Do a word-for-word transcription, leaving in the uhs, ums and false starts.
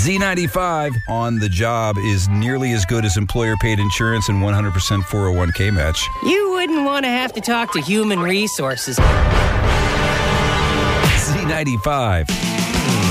Z ninety-five on the job is nearly as good as employer-paid insurance and one hundred percent four oh one k match. You wouldn't want to have to talk to human resources. Z ninety-five.